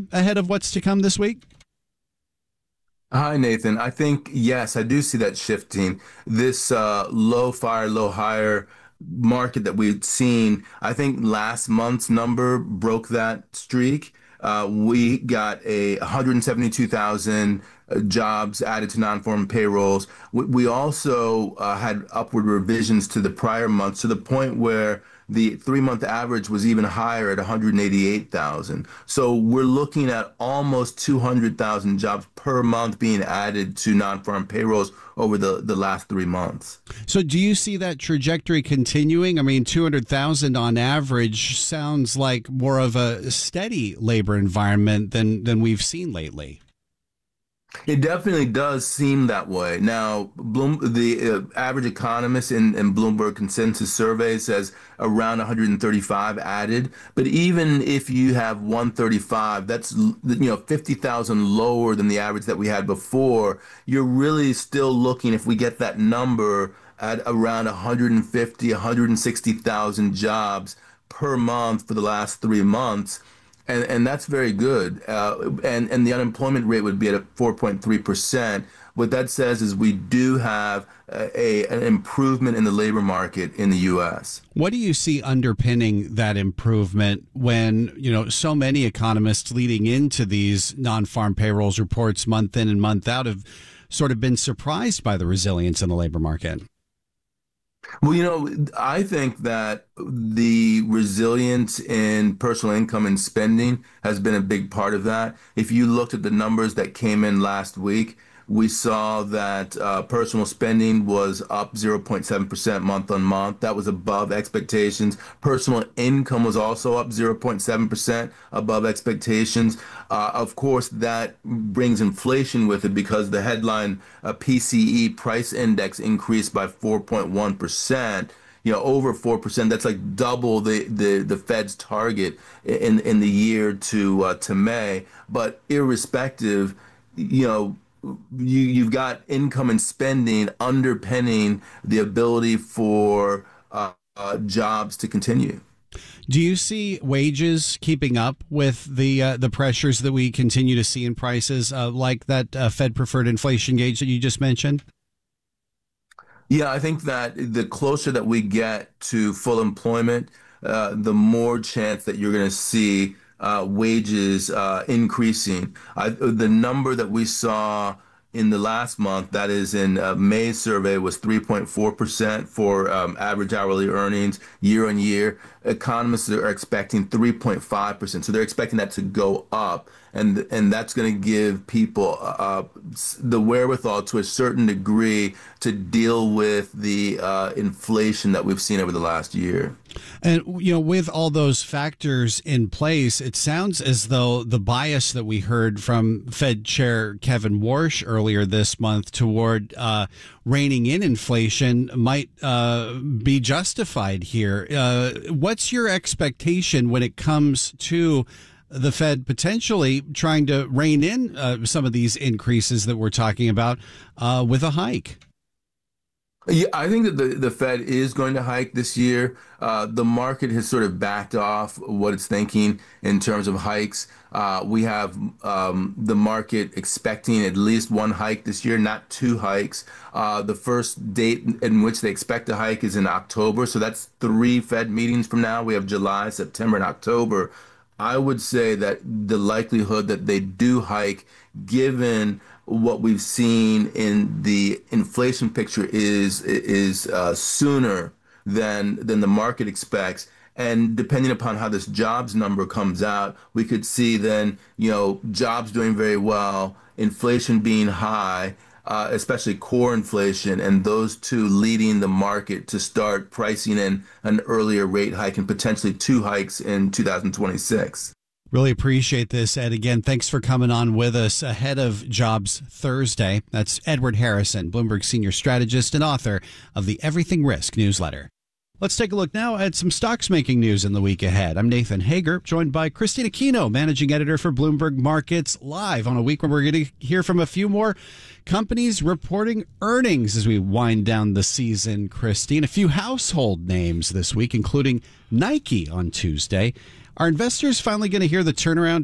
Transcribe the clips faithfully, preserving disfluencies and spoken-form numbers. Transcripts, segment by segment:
ahead of what's to come this week? Hi, Nathan. I think, yes, I do see that shifting. This uh, low fire, low hire market that we've seen, I think last month's number broke that streak. Uh, we got a one hundred seventy-two thousand uh, jobs added to non-farm payrolls. We, we also uh, had upward revisions to the prior months to the point where the three-month average was even higher at one hundred eighty-eight thousand. So we're looking at almost two hundred thousand jobs per month being added to non-farm payrolls over the, the last three months. So do you see that trajectory continuing? I mean, two hundred thousand on average sounds like more of a steady labor environment than, than we've seen lately. It definitely does seem that way. Now, Bloom, the uh, average economist in, in Bloomberg Consensus Survey says around one hundred thirty-five added. But even if you have one hundred thirty-five, that's you know fifty thousand lower than the average that we had before. You're really still looking, if we get that number, at around one hundred fifty, one hundred sixty thousand jobs per month for the last three months. And, and that's very good. Uh, and, and the unemployment rate would be at four point three percent. What that says is we do have a, an improvement in the labor market in the U S. What do you see underpinning that improvement when, you know, so many economists leading into these non-farm payrolls reports month in and month out have sort of been surprised by the resilience in the labor market? Well, you know, I think that the resilience in personal income and spending has been a big part of that. If you looked at the numbers that came in last week, we saw that uh, personal spending was up zero point seven percent month on month. That was above expectations. Personal income was also up zero point seven percent above expectations. Uh, of course, that brings inflation with it because the headline uh, P C E price index increased by four point one percent. You know, over four percent. That's like double the, the, the Fed's target in in the year to uh, to May. But irrespective, you know, you you've got income and spending underpinning the ability for uh, uh, jobs to continue. Do you see wages keeping up with the uh, the pressures that we continue to see in prices, uh, like that uh, Fed preferred inflation gauge that you just mentioned? Yeah, I think that the closer that we get to full employment, uh, the more chance that you're going to see uh, wages uh, increasing. I, the number that we saw in the last month, that is in uh, May's survey, was three point four percent for um, average hourly earnings year on year. Economists are expecting three point five percent. So they're expecting that to go up. And, and that's going to give people uh, the wherewithal to a certain degree to deal with the uh, inflation that we've seen over the last year. And, you know, with all those factors in place, it sounds as though the bias that we heard from Fed Chair Kevin Warsh earlier this month toward uh, reining in inflation might uh, be justified here. Uh, what's your expectation when it comes to the Fed potentially trying to rein in uh, some of these increases that we're talking about uh, with a hike? Yeah, I think that the, the Fed is going to hike this year. Uh, the market has sort of backed off what it's thinking in terms of hikes. Uh, we have um, the market expecting at least one hike this year, not two hikes. Uh, the first date in which they expect a hike is in October. So that's three Fed meetings from now. We have July, September, and October. I would say that the likelihood that they do hike, given what we've seen in the inflation picture, is is uh, sooner than than the market expects. And depending upon how this jobs number comes out, we could see then, you know, jobs doing very well, inflation being high, uh, especially core inflation, and those two leading the market to start pricing in an earlier rate hike and potentially two hikes in two thousand twenty-six. Really appreciate this, Ed. Again, thanks for coming on with us ahead of Jobs Thursday. That's Edward Harrison, Bloomberg senior strategist and author of the Everything Risk newsletter. Let's take a look now at some stocks making news in the week ahead. I'm Nathan Hager, joined by Christina Kino, managing editor for Bloomberg Markets Live, on a week where we're going to hear from a few more companies reporting earnings as we wind down the season, Christine. A few household names this week, including Nike on Tuesday. Are investors finally going to hear the turnaround is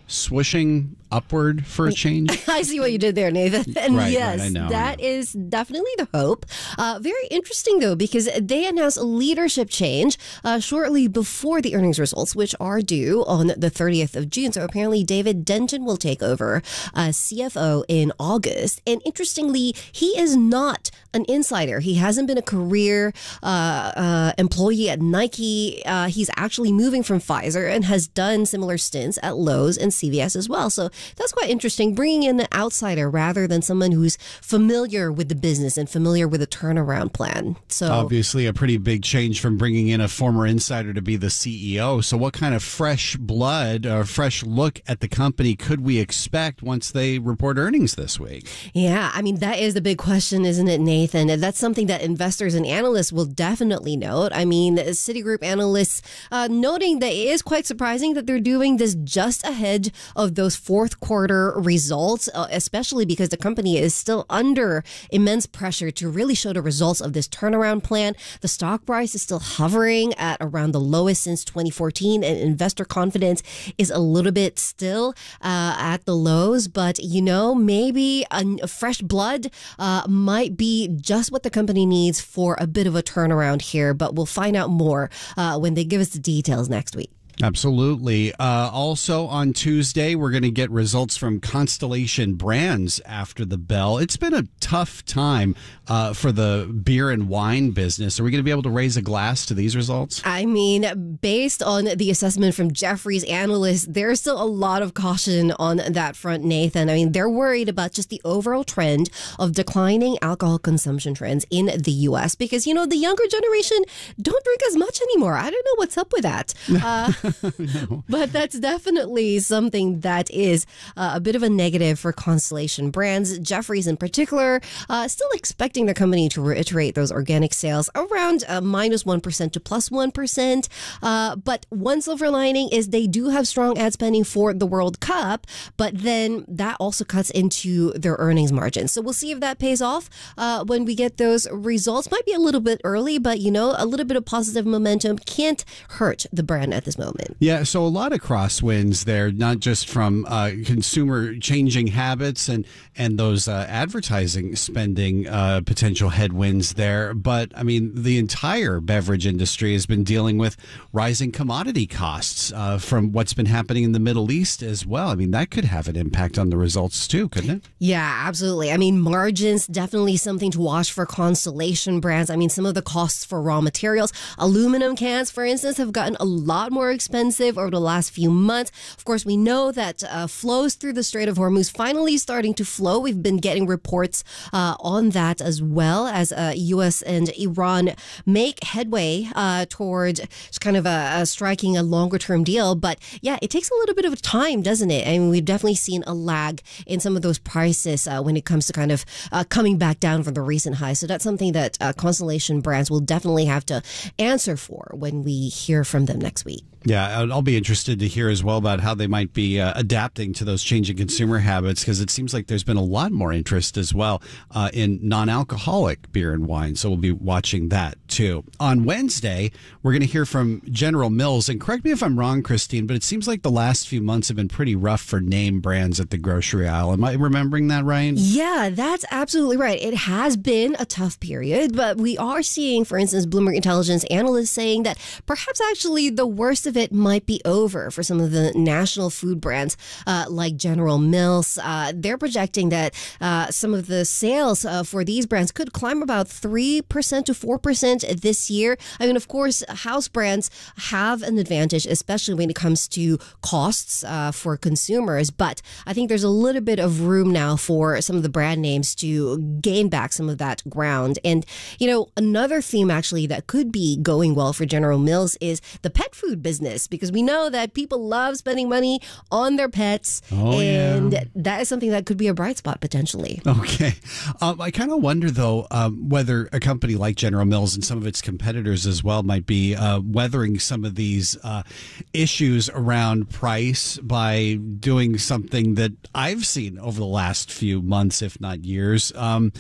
swooshing upward for a change? I see what you did there, Nathan. And right, yes, right, I know, that I know. is definitely the hope. Uh, very interesting, though, because they announced a leadership change uh, shortly before the earnings results, which are due on the thirtieth of June. So apparently David Denton will take over as C F O in August. And interestingly, he is not an insider. He hasn't been a career uh, uh, employee at Nike. Uh, he's actually moving from Pfizer and has done similar stints at Lowe's and C V S as well. So that's quite interesting, bringing in an outsider rather than someone who's familiar with the business and familiar with the turnaround plan. So obviously a pretty big change from bringing in a former insider to be the C E O. So what kind of fresh blood or fresh look at the company could we expect once they report earnings this week? Yeah, I mean, that is the big question, isn't it, Nathan? And that's something that investors and analysts will definitely note. I mean, Citigroup analysts uh, noting that it is quite surprising that they're doing this just ahead of those fourth quarter results, uh, especially because the company is still under immense pressure to really show the results of this turnaround plan. The stock price is still hovering at around the lowest since twenty fourteen, and investor confidence is a little bit still uh, at the lows. But, you know, maybe a, a fresh blood uh, might be just what the company needs for a bit of a turnaround here. But we'll find out more uh, when they give us the details next week. Absolutely. Uh, also on Tuesday, we're going to get results from Constellation Brands after the bell. It's been a tough time uh, for the beer and wine business. Are we going to be able to raise a glass to these results? I mean, based on the assessment from Jefferies analysts, there's still a lot of caution on that front, Nathan. I mean, they're worried about just the overall trend of declining alcohol consumption trends in the U S because, you know, the younger generation don't drink as much anymore. I don't know what's up with that. Uh, no. But that's definitely something that is uh, a bit of a negative for Constellation Brands. Jefferies in particular, uh, still expecting their company to reiterate those organic sales around uh, minus one percent to plus one percent. Uh, but one silver lining is they do have strong ad spending for the World Cup, but then that also cuts into their earnings margin. So we'll see if that pays off uh, when we get those results. Might be a little bit early, but, you know, a little bit of positive momentum can't hurt the brand at this moment. Yeah, so a lot of crosswinds there, not just from uh, consumer changing habits and and those uh, advertising spending uh, potential headwinds there, but I mean the entire beverage industry has been dealing with rising commodity costs uh, from what's been happening in the Middle East as well. I mean that could have an impact on the results too, couldn't it? Yeah, absolutely. I mean margins definitely something to watch for Constellation Brands. I mean some of the costs for raw materials, aluminum cans, for instance, have gotten a lot more expensive over the last few months. Of course, we know that uh, flows through the Strait of Hormuz finally starting to flow. We've been getting reports uh, on that as well as uh, U S and Iran make headway uh, toward kind of a, a striking a longer term deal. But yeah, it takes a little bit of time, doesn't it? I mean, we've definitely seen a lag in some of those prices uh, when it comes to kind of uh, coming back down from the recent highs. So that's something that uh, Constellation Brands will definitely have to answer for when we hear from them next week. Yeah, I'll be interested to hear as well about how they might be uh, adapting to those changing consumer habits, because it seems like there's been a lot more interest as well uh, in non-alcoholic beer and wine. So we'll be watching that too. On Wednesday, we're going to hear from General Mills. And correct me if I'm wrong, Christine, but it seems like the last few months have been pretty rough for name brands at the grocery aisle. Am I remembering that right? Yeah, that's absolutely right. It has been a tough period, but we are seeing, for instance, Bloomberg Intelligence analysts saying that perhaps actually the worst of it might be over for some of the national food brands uh, like General Mills. Uh, they're projecting that uh, some of the sales uh, for these brands could climb about three percent to four percent this year. I mean, of course, house brands have an advantage, especially when it comes to costs uh, for consumers. But I think there's a little bit of room now for some of the brand names to gain back some of that ground. And, you know, another theme actually that could be going well for General Mills is the pet food business. Because we know that people love spending money on their pets, oh, and yeah. that is something that could be a bright spot potentially. Okay. Um, I kind of wonder, though, um, whether a company like General Mills and some of its competitors as well might be uh, weathering some of these uh, issues around price by doing something that I've seen over the last few months, if not years. Um,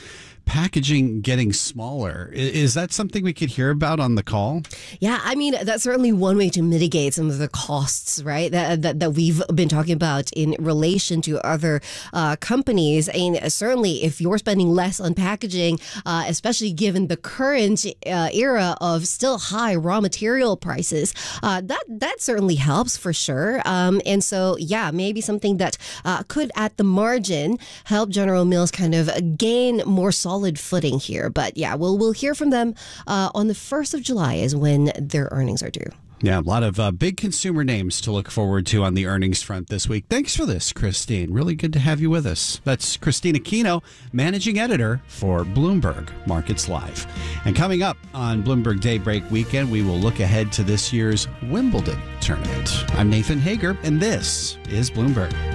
packaging getting smaller. Is that something we could hear about on the call? Yeah, I mean, that's certainly one way to mitigate some of the costs, right, that that, that we've been talking about in relation to other uh, companies. And certainly if you're spending less on packaging, uh, especially given the current uh, era of still high raw material prices, uh, that, that certainly helps for sure. Um, and so, yeah, maybe something that uh, could at the margin help General Mills kind of gain more solid footing here. But yeah, we'll we'll hear from them uh, on the first of July is when their earnings are due. Yeah, a lot of uh, big consumer names to look forward to on the earnings front this week. Thanks for this, Christine. Really good to have you with us. That's Christine Aquino, managing editor for Bloomberg Markets Live. And coming up on Bloomberg Daybreak Weekend, we will look ahead to this year's Wimbledon tournament. I'm Nathan Hager, and this is Bloomberg.